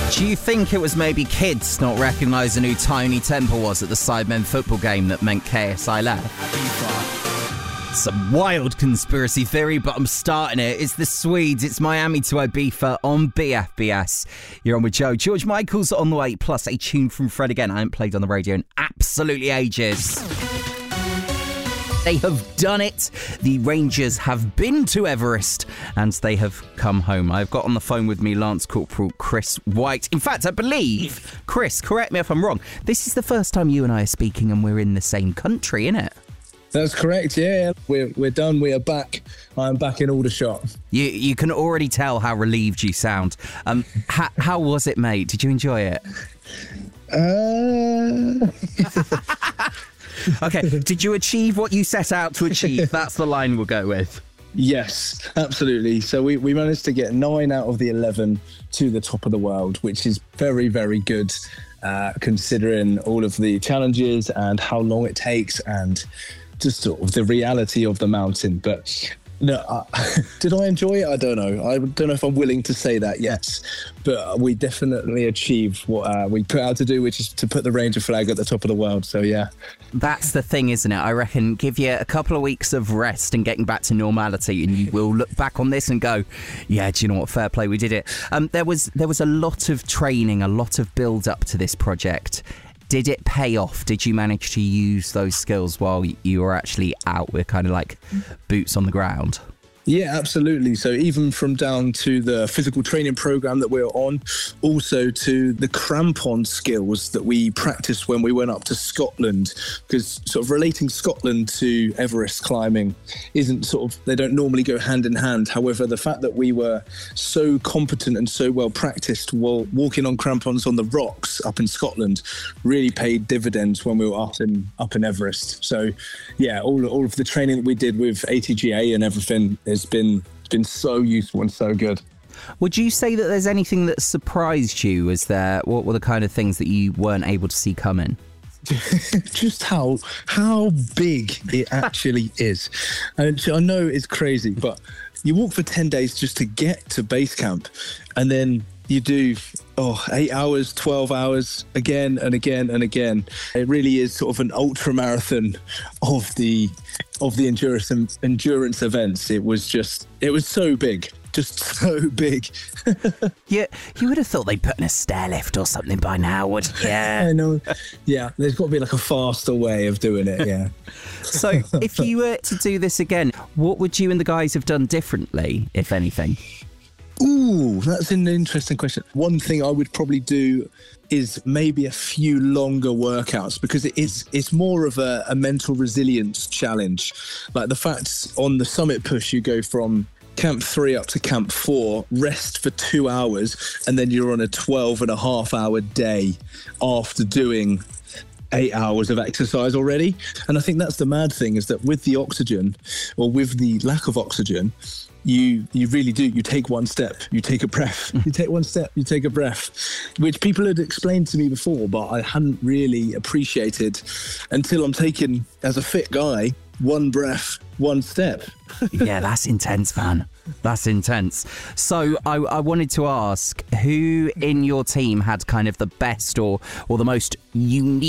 Do you think it was maybe kids not recognising who Tony Temple was at the Sidemen football game that meant KSI left? Some wild conspiracy theory, but I'm starting it. It's the Swedes. It's Miami to Ibiza on BFBS. You're on with Joe. George Michael's on the way, plus a tune from Fred again. I haven't played on the radio in absolutely ages. They have done it. The Rangers have been to Everest and they have come home. I've got on the phone with me Lance Corporal Chris White. In fact, I believe, Chris, correct me if I'm wrong, this is the first time you and I are speaking and we're in the same country, innit? That's correct, yeah. We're done, we are back. I'm back in Aldershot. You can already tell how relieved you sound. How was it, mate? Did you enjoy it? Okay, did you achieve what you set out to achieve? That's the line we'll go with. Yes, absolutely. So we managed to get 9 out of the 11 to the top of the world, which is very, very good, considering all of the challenges and how long it takes and just sort of the reality of the mountain. But no, did I enjoy it? I don't know. I don't know if I'm willing to say that, yes. But we definitely achieved what we put out to do, which is to put the Ranger flag at the top of the world. So, yeah. That's the thing, isn't it? I reckon give you a couple of weeks of rest and getting back to normality and you will look back on this and go, yeah, do you know what? Fair play, we did it. There was a lot of training, a lot of build up to this project. Did it pay off? Did you manage to use those skills while you were actually out with kind of like boots on the ground? Yeah, absolutely. So even from down to the physical training program that we're on, also to the crampon skills that we practiced when we went up to Scotland, because sort of relating Scotland to Everest climbing isn't sort of, they don't normally go hand in hand. However, the fact that we were so competent and so well practiced while walking on crampons on the rocks up in Scotland really paid dividends when we were up in Everest. So yeah, all of the training that we did with ATGA and everything has been so useful and so good. Would you say that there's anything that surprised you? What were the kind of things that you weren't able to see coming? Just how big it actually is. And I know it's crazy, but you walk for 10 days just to get to base camp, and then you do 8 hours, 12 hours again and again and again. It really is sort of an ultra marathon of the endurance events. It was so big. Just so big. Yeah, you would have thought they'd put in a stair lift or something by now, wouldn't you? I know. Yeah, there's got to be like a faster way of doing it, yeah. So if you were to do this again, what would you and the guys have done differently, if anything? Ooh, that's an interesting question. One thing I would probably do is maybe a few longer workouts, because it's more of a mental resilience challenge. Like the fact on the summit push, you go from Camp 3 up to Camp 4, rest for 2 hours, and then you're on a 12.5-hour day after doing 8 hours of exercise already. And I think that's the mad thing, is that with the oxygen, or with the lack of oxygen, you really do. You take one step, you take a breath. You take one step, you take a breath, which people had explained to me before, but I hadn't really appreciated until I'm taking, as a fit guy, one breath, one step. Yeah, that's intense, man. That's intense. So I wanted to ask, who in your team had kind of the best or the most unique